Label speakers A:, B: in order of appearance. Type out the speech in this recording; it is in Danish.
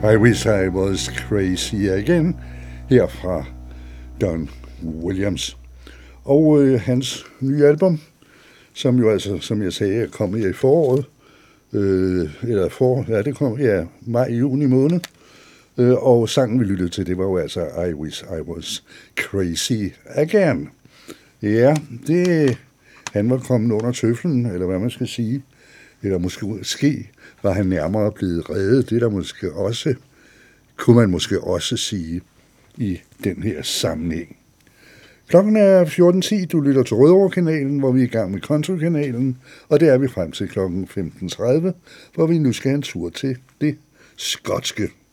A: I Wish I Was Crazy Again, her fra Don Williams. Og hans nye album, som jo altså, som jeg sagde, er kommet i foråret, det kom maj-juni måned, og sangen vi lyttede til, det var jo altså I Wish I Was Crazy Again. Ja, han var kommet under tøflen, eller hvad man skal sige, eller måske var han nærmere blevet reddet, det der måske også, kunne man måske også sige i den her sammenhæng. Klokken er 14.10, du lytter til Rødovre-kanalen, hvor vi er i gang med Country-kanalen, og det er vi frem til klokken 15.30, hvor vi nu skal have en tur til det skotske.